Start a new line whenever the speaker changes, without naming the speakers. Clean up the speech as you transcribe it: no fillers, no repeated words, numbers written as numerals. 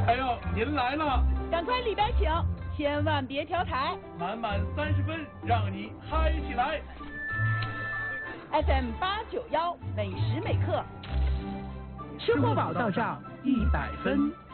哎呦，您来了！
赶快里边请，千万别调台。
满30分，让你嗨起来。
FM 891，每时每刻，
吃货宝到账100分。